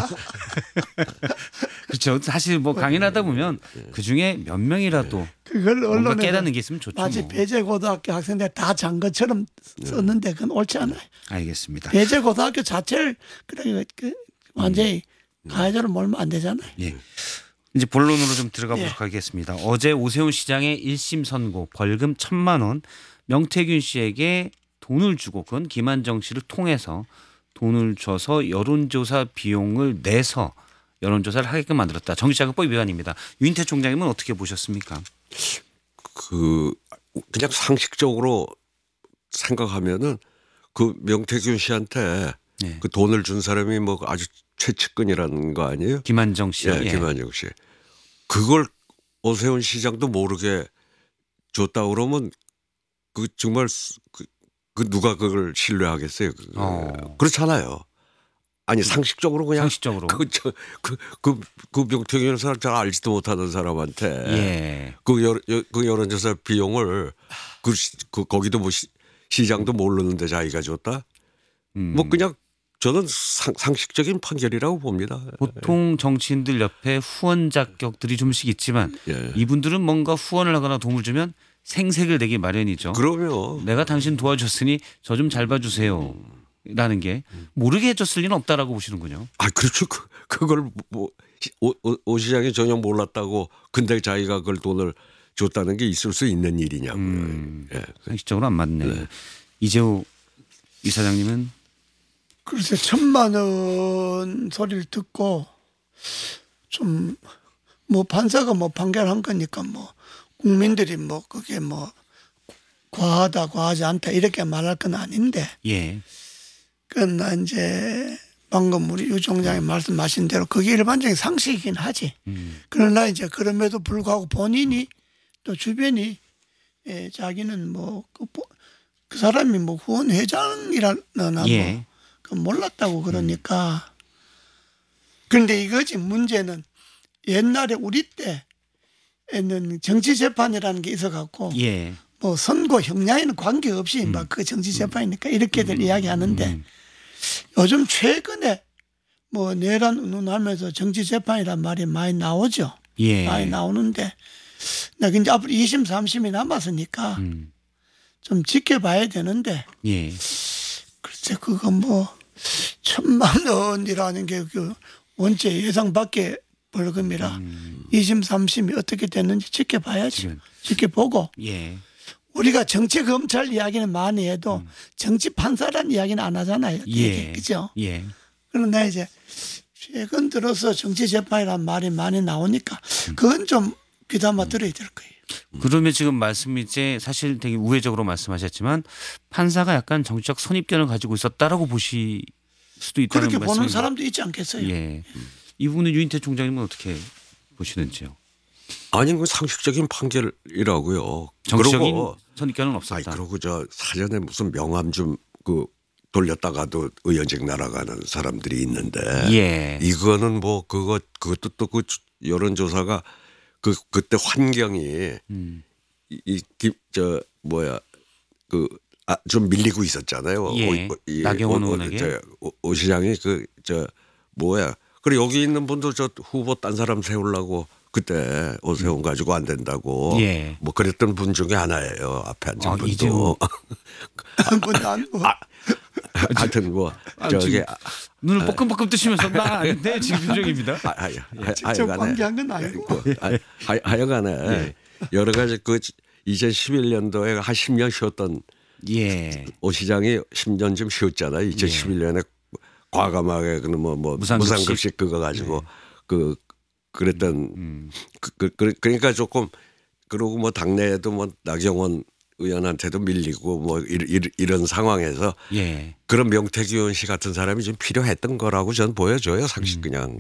그렇죠. 사실 뭐 강연하다 보면 그 중에 몇 명이라도 그걸 뭔가 언론에 깨닫는 게 있으면 좋죠. 마치 뭐. 배제고등학교 학생들 다 잔 것처럼 썼는데 그건 옳지 않아요. 알겠습니다. 배제고등학교 자체를 그 완전히 가해자로 몰면 안 되잖아요. 예. 이제 본론으로 좀 들어가 예. 보도록 하겠습니다. 어제 오세훈 시장의 1심 선고 벌금 1,000만 원 명태균 씨에게 돈을 주고 그건 김한정 씨를 통해서 돈을 줘서 여론조사 비용을 내서 여론조사를 하게끔 만들었다. 정치자금법 위반입니다. 유인태 총장님은 어떻게 보셨습니까? 그냥 상식적으로 생각하면은 그 명태균 씨한테 네. 그 돈을 준 사람이 뭐 아주 최측근이라는 거 아니에요? 김한정 씨. 예, 김한정 씨. 그걸 오세훈 시장도 모르게 줬다 그러면 그 정말 그 누가 그걸 신뢰하겠어요? 그렇잖아요. 아니 상식적으로 그냥 상식적으로. 그 명태균 사람 잘 알지도 못하는 사람한테 예. 그 여론조사 비용을 거기도 뭐 시장도 모르는데 자기가 줬다. 뭐 그냥 저는 상식적인 판결이라고 봅니다. 보통 정치인들 옆에 후원 자격들이 좀씩 있지만 예. 이분들은 뭔가 후원을 하거나 도움을 주면 생색을 내기 마련이죠. 그러면 내가 당신 도와줬으니 저 좀 잘 봐주세요. 라는 게 모르게 해줬을 리는 없다라고 보시는군요. 아 그렇죠. 그걸 뭐 오 시장이 전혀 몰랐다고 근데 자기가 그걸 돈을 줬다는 게 있을 수 있는 일이냐고요. 예. 상식적으로 안 맞네. 네. 이재호 이사장님은 글쎄 1,000만 원 소리를 듣고 좀 뭐 판사가 뭐 판결한 거니까 뭐 국민들이 뭐 그게 뭐 과하다 과하지 않다 이렇게 말할 건 아닌데 예. 그러나 이제 방금 우리 유 총장이 말씀하신 대로 그게 일반적인 상식이긴 하지. 그러나 이제 그럼에도 불구하고 본인이 또 주변이 자기는 뭐 그 사람이 뭐 후원 회장이라나 예. 뭐 그 몰랐다고 그러니까. 그런데 이거지 문제는 옛날에 우리 때에는 정치 재판이라는 게 있어갖고 예. 뭐 선고 형량에는 관계없이 막 그 정치 재판이니까 이렇게들 이야기하는데 요즘 최근에 뭐 내란 운운하면서 정치 재판이란 말이 많이 나오죠. 예. 많이 나오는데 나 이제 앞으로 2심 3심이 남았으니까 좀 지켜봐야 되는데 예. 글쎄 그거 뭐 1,000만 원이라는 게 그 원체 예상 밖의 벌금이라 2심 3심이 어떻게 됐는지 지켜봐야지. 지켜보고 예. 우리가 정치 검찰 이야기는 많이 해도 정치 판사란 이야기는 안 하잖아요. 예. 그죠? 예. 그런데 이제 최근 들어서 정치 재판이란 말이 많이 나오니까 그건 좀 귀담아 들어야 될 거예요. 그러면 지금 말씀이 이제 사실 되게 우회적으로 말씀하셨지만 판사가 약간 정치적 선입견을 가지고 있었다라고 보실 수도 있다는 그렇게 보는 말씀입니다. 사람도 있지 않겠어요? 예. 이 부분은 유인태 총장님은 어떻게 보시는지요? 아니 그 상식적인 판결이라고요. 정치적인 그러고 선입견은 아니 없었다. 그러고 저 사전에 무슨 명함 좀 그 돌렸다가도 의원직 날아가는 사람들이 있는데 예. 이거는 뭐 그것도 또 그 여론조사가 그때 환경이 좀 밀리고 있었잖아요. 예. 나경원 의원에게. 오 시장이 그리고 여기 있는 분도 저 후보 딴 사람 세우려고 그때 오세훈 가지고 안 된다고 예. 뭐 그랬던 분 중에 하나예요. 앞에 앉은 분도. 이재호. 하여튼 뭐 저기 눈을 뻐끔뻐끔 뜨시면서 나 아닌데 지금 표정입니다. 직접 관계한 건 아니고. 하여간에 여러 가지 그 2011년도에 한 10년 쉬었던 예. 오 시장이 10년쯤 쉬었잖아요. 2011년에 과감하게 뭐 무상급식 그거 가지고 그랬던 그러니까 조금 그러고 뭐 당내에도 뭐 나경원 의원한테도 밀리고 뭐 이런 상황에서 예. 그런 명태균 씨 같은 사람이 좀 필요했던 거라고 저는 보여줘요. 상식 그냥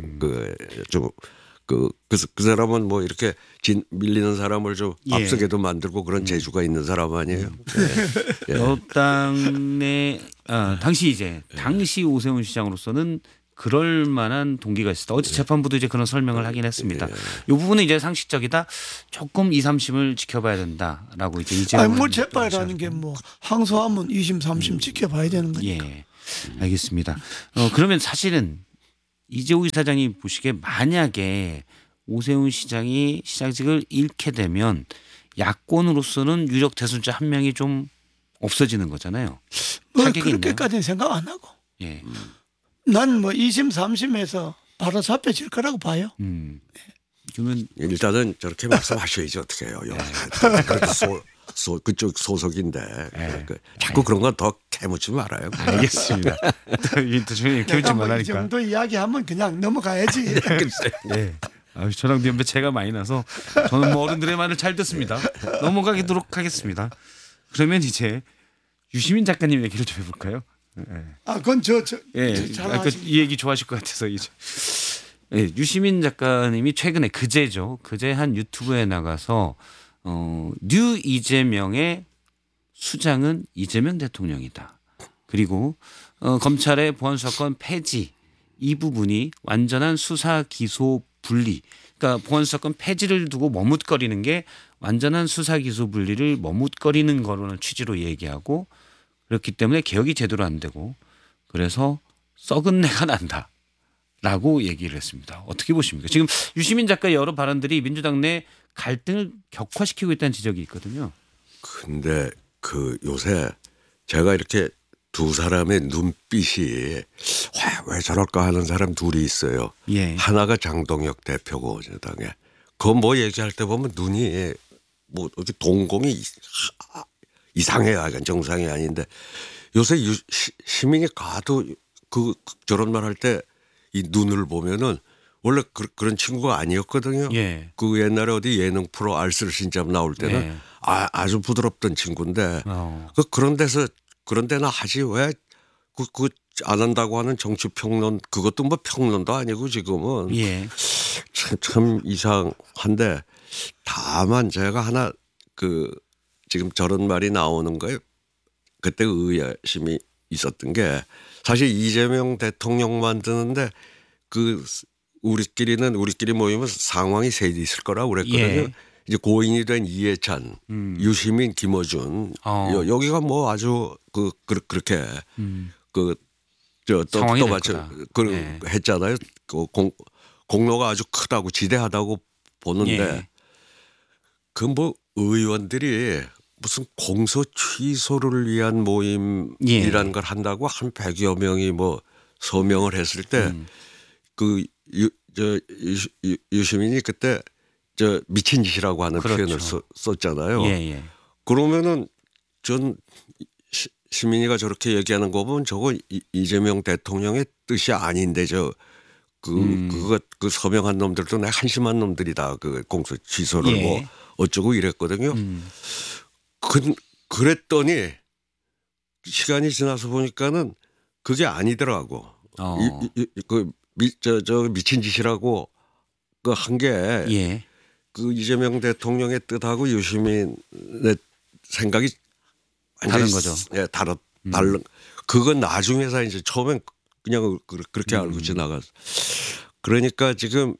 그 사람은 뭐 이렇게 밀리는 사람을 좀 예. 앞서게도 만들고 그런 재주가 있는 사람 아니에요. 예. 여당내 당시 오세훈 시장으로서는 그럴 만한 동기가 있었다. 어제 재판부도 이제 그런 설명을 하긴 했습니다. 이 부분은 이제 상식적이다. 조금 2, 3심을 지켜봐야 된다라고 이제 이재용. 아니 뭐 재판이라는 게 뭐 항소하면 2심, 3심 지켜봐야 되는 거니까. 예, 알겠습니다. 그러면 사실은 이재호 이사장이 보시기에 만약에 오세훈 시장이 시장직을 잃게 되면 야권으로서는 유력 대선자 한 명이 좀 없어지는 거잖아요. 뭐 타격이 있나요? 그렇게까지는 생각 안 하고 예. 난 뭐 2심 3심에서 바로 잡혀질 거라고 봐요. 그러면 일단은 저렇게 말씀하셔야지 어떻게 해요. 그쪽 소속인데 자꾸 그런 건 더 캐묻지 말아요. 알겠습니다. 대통령님 내가 키우지 뭐이 말라니까. 정도 이야기하면 그냥 넘어가야지. 네. 저랑 연배 차이가 많이 나서 저는 뭐 어른들의 말을 잘 듣습니다. 넘어가도록 하겠습니다. 그러면 이제 유시민 작가님 얘기를 좀 해볼까요? 그건 예, 잘 이 얘기 좋아하실 것 같아서 이제 유시민 작가님이 최근에 그제죠. 그제 한 유튜브에 나가서 뉴 이재명의 수장은 이재명 대통령이다. 그리고 검찰의 보안수사권 폐지 이 부분이 완전한 수사 기소 분리. 그러니까 보안수사권 폐지를 두고 머뭇거리는 게 완전한 수사 기소 분리를 머뭇거리는 거라는 취지로 얘기하고 그렇기 때문에 개혁이 제대로 안 되고 그래서 썩은 내가 난다라고 얘기를 했습니다. 어떻게 보십니까? 지금 유시민 작가의 여러 발언들이 민주당 내 갈등을 격화시키고 있다는 지적이 있거든요. 근데 그 요새 제가 이렇게 두 사람의 눈빛이 왜 저럴까 하는 사람 둘이 있어요. 예. 하나가 장동혁 대표고 어제당에 그거 뭐 얘기할 때 보면 눈이 뭐 어디 동공이 이상해요. 약간 정상이 아닌데 요새 시민이 가도 저런 말 할 때 이 눈을 보면은 원래 그런 친구가 아니었거든요. 예. 그 옛날에 어디 예능 프로 알쓸신잡 나올 때는 예. 아주 부드럽던 친구인데 그런 데나 하지 왜 안 한다고 하는 정치 평론 그것도 뭐 평론도 아니고 지금은 예. 참 이상한데 다만 제가 하나 지금 저런 말이 나오는 거에 그때 의아심이 있었던 게 사실 이재명 대통령만 드는데 우리끼리 모이면 상황이 셋이 있을 거라고 그랬거든요. 예. 이제 고인이 된 이해찬, 유시민, 김어준 여기가 뭐 아주 그렇게 상황이 또 될 맞춰 거다. 예. 했잖아요. 공로가 아주 크다고 지대하다고 보는데 예. 그 뭐 의원들이 무슨 공소 취소를 위한 모임이라는 예. 걸 한다고 한 100여 명이 뭐 서명을 했을 때 유시민이 그때 미친 짓이라고 하는 그렇죠. 표현을 썼잖아요. 예. 그러면은 전 시민이가 저렇게 얘기하는 거 보면 저거 이재명 대통령의 뜻이 아닌데 그 서명한 놈들도 내 한심한 놈들이다. 그 공소 취소를 예. 뭐 어쩌고 이랬거든요. 그랬더니 시간이 지나서 보니까는 그게 아니더라고. 저 미친 짓이라고 그 한 게 예. 그 이재명 대통령의 뜻하고 유시민의 생각이 다른 거죠. 예, 다른. 그건 나중에서 이제 처음엔 그냥 그렇게 알고 지나갔어. 그러니까 지금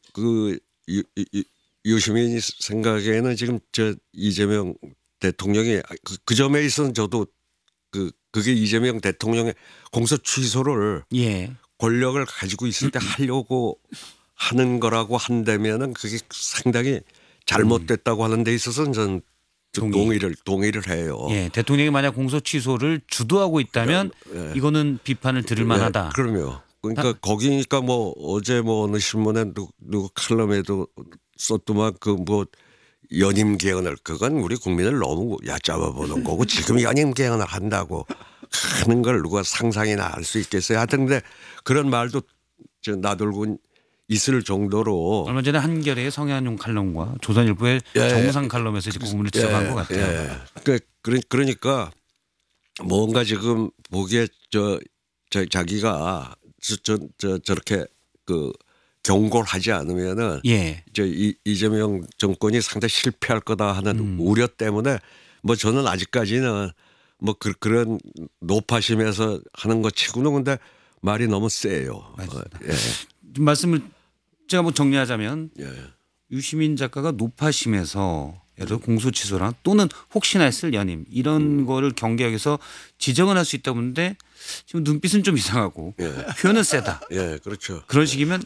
유시민이 생각에는 지금 이재명 대통령이 그 점에 있어서는 저도 그게 이재명 대통령의 공소 취소를 예. 권력을 가지고 있을 때 하려고 하는 거라고 한다면은 그게 상당히 잘못됐다고 하는 데 있어서는 저는 동의를 해요. 예. 대통령이 만약 공소 취소를 주도하고 있다면 이거는 비판을 들을 만하다. 그럼요. 그러니까 거기니까 뭐 어제 뭐 어느 신문에 누구 칼럼에도 썼더만 뭐 연임 개헌을 그건 우리 국민을 너무 얕잡아 보는 거고 지금 연임 개헌을 한다고 하는 걸 누가 상상이나 할 수 있겠어요. 하여튼 근데 그런 말도 나돌고 있을 정도로 얼마 전에 한겨레의 성현용 칼럼과 조선일보의 정우상 칼럼에서 이제 구분을 지적한 것 같아요. 그러니까 뭔가 지금 보기에 자기가 저렇게 경고를 하지 않으면은 예. 이재명 정권이 상당히 실패할 거다 하는 우려 때문에 뭐 저는 아직까지는 뭐 그런 높아심에서 하는 것 치고는 근데 말이 너무 세요. 말씀을 제가 뭐 정리하자면 예. 유시민 작가가 노파심에서 예를 들어 공소 취소랑 또는 혹시나 했을 연임 이런 거를 경계하게서 지정을 할 수 있다고 하는데 지금 눈빛은 좀 이상하고 예. 표현은 세다. 예, 그렇죠. 그런 식이면